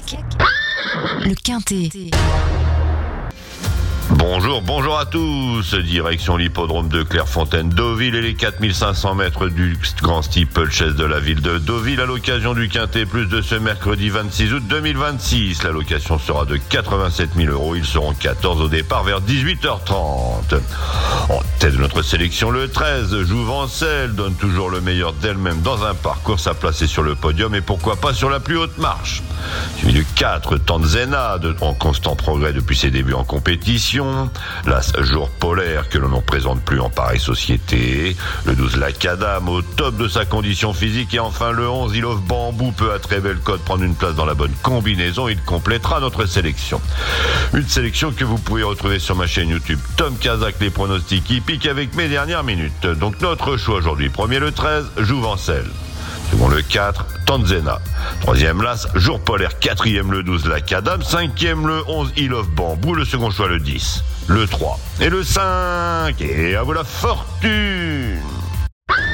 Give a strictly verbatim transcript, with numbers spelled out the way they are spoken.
le Quintet. Bonjour, bonjour à tous. Direction l'hippodrome de Clairefontaine-Deauville et les quatre mille cinq cents mètres du grand steeplechase de la ville de Deauville à l'occasion du Quintet Plus de ce mercredi vingt-six août deux mille vingt-six. La location sera de quatre-vingt-sept mille euros. Ils seront quatorze au départ vers dix-huit heures trente. En tête de notre sélection, le treize, Jouvencel, donne toujours le meilleur d'elle-même dans un parcours. Sa place est sur le podium et pourquoi pas sur la plus haute marche. Suivi du quatre, Tanzena, en constant progrès depuis ses débuts en compétition. L'As Jour Polaire, que l'on ne présente plus en pareille société. Le douze, Lacadam, au top de sa condition physique. Et enfin le onze, Il of Bambou, peut à très belle cote prendre une place dans la bonne combinaison. Il complétera notre sélection. Une sélection que vous pouvez retrouver sur ma chaîne YouTube Tom Kazak, les pronostics hippiques avec mes dernières minutes. Donc notre choix aujourd'hui, premier le treize, Jouvencel. Second le quatre, Tanzena. Troisième l'As, Jour Polaire. Quatrième le douze, Lacadam. Cinquième le onze, Il of Bambou. Le second choix le dix, le trois et le cinq. Et à vous la fortune!